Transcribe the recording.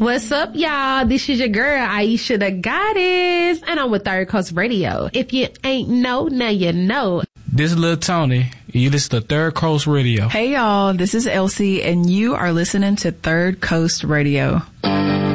What's up, y'all? This is your girl, Aisha the Goddess, and I'm with Third Coast Radio. If you ain't know, now you know. This is Lil Tony. You listen to Third Coast Radio. Hey, y'all. This is Elsie, and you are listening to Third Coast Radio.